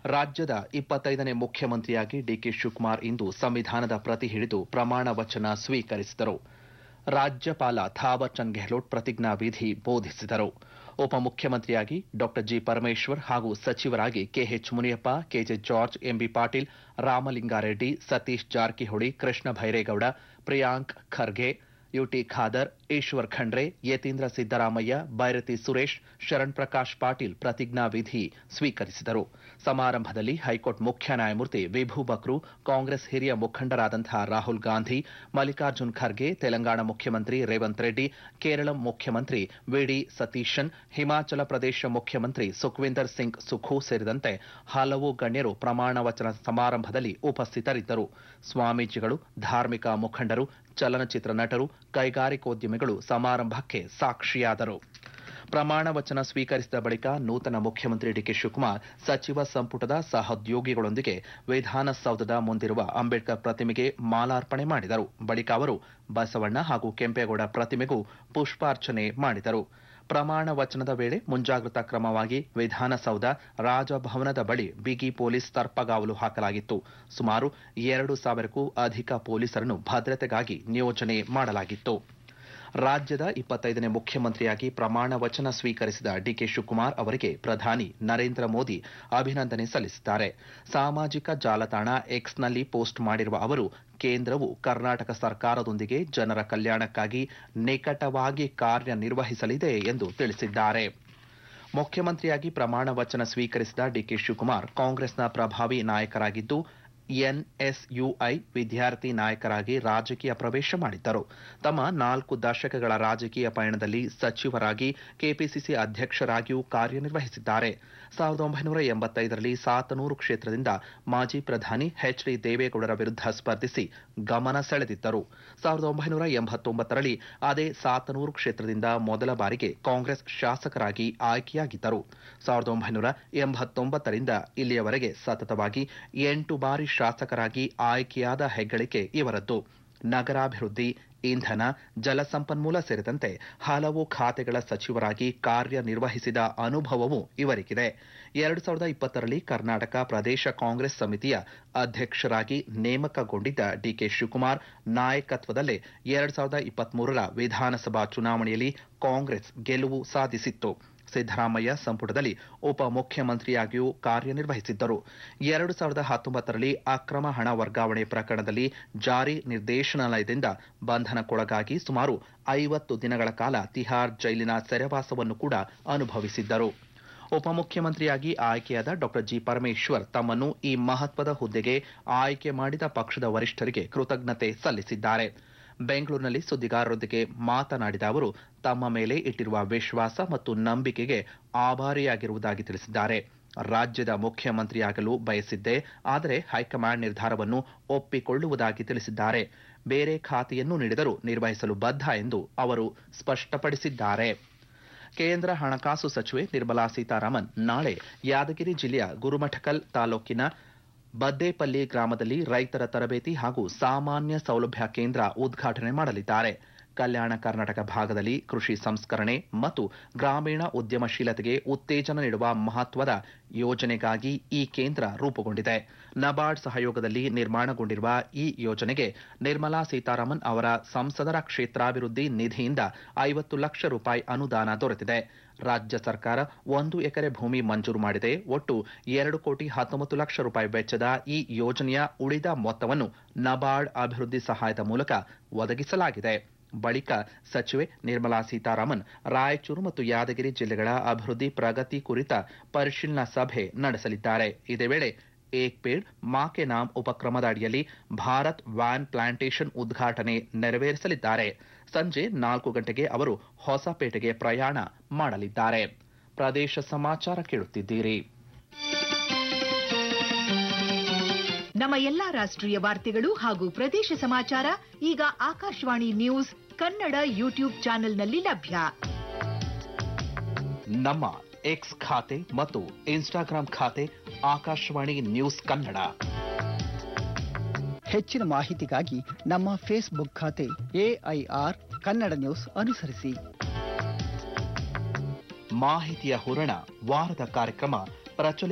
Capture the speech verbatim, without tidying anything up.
ರಾಜ್ಯದ ಇಪ್ಪತ್ತೈದನೇ ಮುಖ್ಯಮಂತ್ರಿಯಾಗಿ ಡಿಕೆ ಶಿವಕುಮಾರ್ ಇಂದು ಸಂವಿಧಾನದ ಪ್ರತಿ ಹಿಡಿದು ಪ್ರಮಾಣ ವಚನ ಸ್ವೀಕರಿಸಿದರು. ರಾಜ್ಯಪಾಲ ಥಾವರ್ ಚಂದ್ ಗೆಹ್ಲೋಟ್ ಪ್ರತಿಜ್ಞಾ ವಿಧಿ ಬೋಧಿಸಿದರು. ಉಪಮುಖ್ಯಮಂತ್ರಿಯಾಗಿ ಡಾ ಜಿ ಪರಮೇಶ್ವರ್ ಹಾಗೂ ಸಚಿವರಾಗಿ K H Muniyappa, K J George, MB Patil, Ramalinga Reddy, Satish Jarkiholi, Krishna Byregowda, Priyank Kharge, UT Khader, Eshwar Khandre, Yathindra Siddaramaiah, Byrathi Suresh, Sharan Prakash Patil ಪ್ರತಿಜ್ಞಾ ವಿಧಿ ಸ್ವೀಕರಿಸಿದರು. ಸಮಾರಂಭದಲ್ಲಿ ಹೈಕೋರ್ಟ್ ಮುಖ್ಯ ನ್ಯಾಯಮೂರ್ತಿ ವಿಭು ಬಕ್ರು, ಕಾಂಗ್ರೆಸ್ ಹಿರಿಯ ಮುಖಂಡರಾದಂತಹ ರಾಹುಲ್ ಗಾಂಧಿ, ಮಲ್ಲಿಕಾರ್ಜುನ್ ಖರ್ಗೆ, ತೆಲಂಗಾಣ ಮುಖ್ಯಮಂತ್ರಿ ರೇವಂತ್ ರೆಡ್ಡಿ, ಕೇರಳ ಮುಖ್ಯಮಂತ್ರಿ ವಿಡಿ ಸತೀಶನ್, ಹಿಮಾಚಲ ಪ್ರದೇಶ ಮುಖ್ಯಮಂತ್ರಿ ಸುಖ್ವಿಂದರ್ ಸಿಂಗ್ ಸುಖು ಸೇರಿದಂತೆ ಹಲವು ಗಣ್ಯರು ಪ್ರಮಾಣ ವಚನ ಸಮಾರಂಭದಲ್ಲಿ ಉಪಸ್ಥಿತರಿದ್ದರು. ಸ್ವಾಮೀಜಿಗಳು, ಧಾರ್ಮಿಕ ಮುಖಂಡರು, ಚಲನಚಿತ್ರ ನಟರು, ಕೈಗಾರಿಕೋದ್ಯಮಿಗಳು ಸಮಾರಂಭಕ್ಕೆ ಸಾಕ್ಷಿಯಾದರು. ಪ್ರಮಾಣ ವಚನ ಸ್ವೀಕರಿಸಿದ ಬಳಿಕ ನೂತನ ಮುಖ್ಯಮಂತ್ರಿ ಡಿಕೆ ಶಿವಕುಮಾರ್ ಸಚಿವ ಸಂಪುಟದ ಸಹೋದ್ಯೋಗಿಗಳೊಂದಿಗೆ ವಿಧಾನಸೌಧದ ಮುಂದಿರುವ ಅಂಬೇಡ್ಕರ್ ಪ್ರತಿಮೆಗೆ ಮಾಲಾರ್ಪಣೆ ಮಾಡಿದರು. ಬಳಿಕ ಅವರು ಬಸವಣ್ಣ ಹಾಗೂ ಕೆಂಪೇಗೌಡ ಪ್ರತಿಮೆಗೂ ಪುಷ್ಪಾರ್ಚನೆ ಮಾಡಿದರು. ಪ್ರಮಾಣ ವಚನದ ವೇಳೆ ಮುಂಜಾಗ್ರತಾ ಕ್ರಮವಾಗಿ ವಿಧಾನಸೌಧ, ರಾಜಭವನದ ಬಳಿ ಬಿಗಿ ಪೊಲೀಸ್ ತರ್ಪಗಾವಲು ಹಾಕಲಾಗಿತ್ತು. ಸುಮಾರು ಎರಡು ಸಾವಿರಕ್ಕೂ ಅಧಿಕ ಪೊಲೀಸರನ್ನು ಭದ್ರತೆಗಾಗಿ ನಿಯೋಜನೆ ಮಾಡಲಾಗಿತ್ತು. ರಾಜ್ಯದ ಇಪ್ಪತ್ತೈದನೇ ಮುಖ್ಯಮಂತ್ರಿಯಾಗಿ ಪ್ರಮಾಣ ವಚನ ಸ್ವೀಕರಿಸಿದ ಡಿಕೆ ಶಿವಕುಮಾರ್ ಅವರಿಗೆ ಪ್ರಧಾನಿ ನರೇಂದ್ರ ಮೋದಿ ಅಭಿನಂದನೆ ಸಲ್ಲಿಸಿದ್ದಾರೆ. ಸಾಮಾಜಿಕ ಜಾಲತಾಣ ಎಕ್ಸ್ನಲ್ಲಿ ಪೋಸ್ಟ್ ಮಾಡಿರುವ ಅವರು, ಕೇಂದ್ರವು ಕರ್ನಾಟಕ ಸರ್ಕಾರದೊಂದಿಗೆ ಜನರ ಕಲ್ಯಾಣಕ್ಕಾಗಿ ನಿಕಟವಾಗಿ ಕಾರ್ಯನಿರ್ವಹಿಸಲಿದೆ ಎಂದು ತಿಳಿಸಿದ್ದಾರೆ. ಮುಖ್ಯಮಂತ್ರಿಯಾಗಿ ಪ್ರಮಾಣ ವಚನ ಸ್ವೀಕರಿಸಿದ ಡಿಕೆ ಶಿವಕುಮಾರ್ ಕಾಂಗ್ರೆಸ್ನ ಪ್ರಭಾವಿ ನಾಯಕರಾಗಿದ್ದು, ಎನ್ಎಸ್ಯುಐ ವಿದ್ಯಾರ್ಥಿ ನಾಯಕರಾಗಿ ರಾಜಕೀಯ ಪ್ರವೇಶ ಮಾಡಿದ್ದರು. ತಮ್ಮ ನಾಲ್ಕು ದಶಕಗಳ ರಾಜಕೀಯ ಪಯಣದಲ್ಲಿ ಸಚಿವರಾಗಿ, ಕೆಪಿಸಿಸಿ ಅಧ್ಯಕ್ಷರಾಗಿಯೂ ಕಾರ್ಯನಿರ್ವಹಿಸಿದ್ದಾರೆ. ಸಾವಿರದ ಒಂಬೈನೂರ ಎಂಬತ್ತೈದರಲ್ಲಿ ಸಾತನೂರು ಕ್ಷೇತ್ರದಿಂದ ಮಾಜಿ ಪ್ರಧಾನಿ ಎಚ್ ಡಿ ದೇವೇಗೌಡರ ವಿರುದ್ಧ ಸ್ಪರ್ಧಿಸಿ ಗಮನ ಸೆಳೆದಿದ್ದರು. ಸಾವಿರದ ಒಂಬೈನೂರ ಎಂಬತ್ತೊಂಬತ್ತರಲ್ಲಿ ಅದೇ ಸಾತನೂರು ಕ್ಷೇತ್ರದಿಂದ ಮೊದಲ ಬಾರಿಗೆ ಕಾಂಗ್ರೆಸ್ ಶಾಸಕರಾಗಿ ಆಯ್ಕೆಯಾಗಿದ್ದರು. ಸಾವಿರದ ಒಂಬೈನೂರ ಎಂಬತ್ತೊಂಬತ್ತರಿಂದ ಇಲ್ಲಿಯವರೆಗೆ ಸತತವಾಗಿ ಎಂಟು ಬಾರಿ ಶಾಸಕರಾಗಿ ಆಯ್ಕೆಯಾದ ಹೆಗ್ಗಳಿಕೆ ಇವರದ್ದು. ನಗರಾಭಿವೃದ್ಧಿ, ಇಂಧನ, ಜಲಸಂಪನ್ಮೂಲ ಸೇರಿದಂತೆ ಹಲವು ಖಾತೆಗಳ ಸಚಿವರಾಗಿ ಕಾರ್ಯನಿರ್ವಹಿಸಿದ ಅನುಭವವೂ ಇವರಿಗಿದೆ. ಎರಡು ಸಾವಿರದ ಇಪ್ಪತ್ತರಲ್ಲಿ ಕರ್ನಾಟಕ ಪ್ರದೇಶ ಕಾಂಗ್ರೆಸ್ ಸಮಿತಿಯ ಅಧ್ಯಕ್ಷರಾಗಿ ನೇಮಕಗೊಂಡಿದ್ದ ಡಿಕೆ ಶಿವಕುಮಾರ್ ನಾಯಕತ್ವದಲ್ಲೇ ಎರಡು ಸಾವಿರದ ಇಪ್ಪತ್ಮೂರರ ವಿಧಾನಸಭಾ ಚುನಾವಣೆಯಲ್ಲಿ ಕಾಂಗ್ರೆಸ್ ಗೆಲುವು ಸಾಧಿಸಿತ್ತು. ಸಿದ್ದರಾಮಯ್ಯ ಸಂಪುಟದಲ್ಲಿ ಉಪಮುಖ್ಯಮಂತ್ರಿಯಾಗಿಯೂ ಕಾರ್ಯನಿರ್ವಹಿಸಿದ್ದರು. ಎರಡು ಸಾವಿರದ ಹತ್ತೊಂಬತ್ತರಲ್ಲಿ ಅಕ್ರಮ ಹಣ ವರ್ಗಾವಣೆ ಪ್ರಕರಣದಲ್ಲಿ ಜಾರಿ ನಿರ್ದೇಶನಾಲಯದಿಂದ ಬಂಧನಕ್ಕೊಳಗಾಗಿ ಸುಮಾರು ಐವತ್ತು ದಿನಗಳ ಕಾಲ ತಿಹಾರ್ ಜೈಲಿನ ಸೆರೆವಾಸವನ್ನು ಕೂಡ ಅನುಭವಿಸಿದ್ದರು. ಉಪಮುಖ್ಯಮಂತ್ರಿಯಾಗಿ ಆಯ್ಕೆಯಾದ ಡಾ ಜಿ ಪರಮೇಶ್ವರ್ ತಮ್ಮನ್ನು ಈ ಮಹತ್ವದ ಹುದ್ದೆಗೆ ಆಯ್ಕೆ ಮಾಡಿದ ಪಕ್ಷದ ವರಿಷ್ಠರಿಗೆ ಕೃತಜ್ಞತೆ ಸಲ್ಲಿಸಿದ್ದಾರೆ. ಬೆಂಗಳೂರಿನಲ್ಲಿ ಸುದ್ದಿಗಾರರೊಂದಿಗೆ ಮಾತನಾಡಿದ ಅವರು, ತಮ್ಮ ಮೇಲೆ ಇಟ್ಟಿರುವ ವಿಶ್ವಾಸ ಮತ್ತು ನಂಬಿಕೆಗೆ ಆಭಾರಿಯಾಗಿರುವುದಾಗಿ ತಿಳಿಸಿದ್ದಾರೆ. ರಾಜ್ಯದ ಮುಖ್ಯಮಂತ್ರಿಯಾಗಲು ಬಯಸಿದ್ದೆ, ಆದರೆ ಹೈಕಮಾಂಡ್ ನಿರ್ಧಾರವನ್ನು ಒಪ್ಪಿಕೊಳ್ಳುವುದಾಗಿ ತಿಳಿಸಿದ್ದಾರೆ. ಬೇರೆ ಖಾತೆಯನ್ನು ನೀಡಿದರೂ ನಿರ್ವಹಿಸಲು ಬದ್ಧ ಎಂದು ಅವರು ಸ್ಪಷ್ಟಪಡಿಸಿದ್ದಾರೆ. ಕೇಂದ್ರ ಹಣಕಾಸು ಸಚಿವೆ ನಿರ್ಮಲಾ ಸೀತಾರಾಮನ್ ನಾಳೆ ಯಾದಗಿರಿ ಜಿಲ್ಲೆಯ ಗುರುಮಠಕಲ್ ತಾಲೂಕಿನ ಬದ್ದೇಪಲ್ಲಿ ಗ್ರಾಮದಲ್ಲಿ ರೈತರ ತರಬೇತಿ ಹಾಗೂ ಸಾಮಾನ್ಯ ಸೌಲಭ್ಯ ಕೇಂದ್ರ ಉದ್ಘಾಟನೆ ಮಾಡಲಿದ್ದಾರೆ. ಕಲ್ಯಾಣ ಕರ್ನಾಟಕ ಭಾಗದಲ್ಲಿ ಕೃಷಿ ಸಂಸ್ಕರಣೆ ಮತ್ತು ಗ್ರಾಮೀಣ ಉದ್ಯಮಶೀಲತೆಗೆ ಉತ್ತೇಜನ ನೀಡುವ ಮಹತ್ವದ ಯೋಜನೆಗಾಗಿ ಈ ಕೇಂದ್ರ ರೂಪುಗೊಂಡಿದೆ. ನಬಾರ್ಡ್ ಸಹಯೋಗದಲ್ಲಿ ನಿರ್ಮಾಣಗೊಂಡಿರುವ ಈ ಯೋಜನೆಗೆ ನಿರ್ಮಲಾ ಸೀತಾರಾಮನ್ ಅವರ ಸಂಸದರ ಕ್ಷೇತ್ರಾಭಿವೃದ್ಧಿ ನಿಧಿಯಿಂದ ಐವತ್ತು ಲಕ್ಷ ರೂಪಾಯಿ ಅನುದಾನ ದೊರೆತಿದೆ. ರಾಜ್ಯ ಸರ್ಕಾರ ಒಂದು ಎಕರೆ ಭೂಮಿ ಮಂಜೂರು ಮಾಡಿದೆ. ಒಟ್ಟು ಎರಡು ಕೋಟಿ ಹತ್ತೊಂಬತ್ತು ಲಕ್ಷ ರೂಪಾಯಿ ವೆಚ್ಚದ ಈ ಯೋಜನೆಯ ಉಳಿದ ಮೊತ್ತವನ್ನು ನಬಾರ್ಡ್ ಅಭಿವೃದ್ಧಿ ಸಹಾಯದ ಮೂಲಕ ಒದಗಿಸಲಾಗಿದೆ. ಬಳಿಕ ಸಚಿವೆ ನಿರ್ಮಲಾ ಸೀತಾರಾಮನ್ ರಾಯಚೂರು ಮತ್ತು ಯಾದಗಿರಿ ಜಿಲ್ಲೆಗಳ ಅಭಿವೃದ್ಧಿ ಪ್ರಗತಿ ಕುರಿತ ಪರಿಶೀಲನಾ ಸಭೆ ನಡೆಸಲಿದ್ದಾರೆ. ಇದೇ ವೇಳೆ ಏಕ್ ಪೇಡ್ ಮಾ ಕೆ ನಾಮ್ ಉಪಕ್ರಮದ ಅಡಿಯಲ್ಲಿ ಭಾರತ್ ವ್ಯಾನ್ ಪ್ಲಾಂಟೇಷನ್ ಉದ್ಘಾಟನೆ ನೆರವೇರಿಸಲಿದ್ದಾರೆ. ಸಂಜೆ ನಾಲ್ಕು ಗಂಟೆಗೆ ಅವರು ಹೊಸಪೇಟೆಗೆ ಪ್ರಯಾಣ ಮಾಡಲಿದ್ದಾರೆ. ಪ್ರದೇಶ ಸಮಾಚಾರ ಕೇಳುತ್ತಿದ್ದೀರಿ. ನಮ್ಮ ಎಲ್ಲಾ ರಾಷ್ಟ್ರೀಯ ವಾರ್ತೆಗಳು ಹಾಗೂ ಪ್ರದೇಶ ಸಮಾಚಾರ ಈಗ ಆಕಾಶವಾಣಿ ನ್ಯೂಸ್ ಕನ್ನಡ ಯೂಟ್ಯೂಬ್ ಚಾನೆಲ್ನಲ್ಲಿ ಲಭ್ಯ. ನಮ್ಮ ಎಕ್ಸ್ ಖಾತೆ ಮತ್ತು ಇನ್ಸ್ಟಾಗ್ರಾಂ ಖಾತೆ ಆಕಾಶವಾಣಿ ನ್ಯೂಸ್ ಕನ್ನಡ. ಹೆಚ್ಚಿನ ಮಾಹಿತಿಗಾಗಿ ನಮ್ಮ ಫೇಸ್ಬುಕ್ ಖಾತೆ ಎಐಆರ್ ಕನ್ನಡ ನ್ಯೂಸ್ ಅನುಸರಿಸಿ. ಮಾಹಿತಿಯ ಹೂರಣ ವಾರದ ಕಾರ್ಯಕ್ರಮ ಪ್ರಚಲಿತ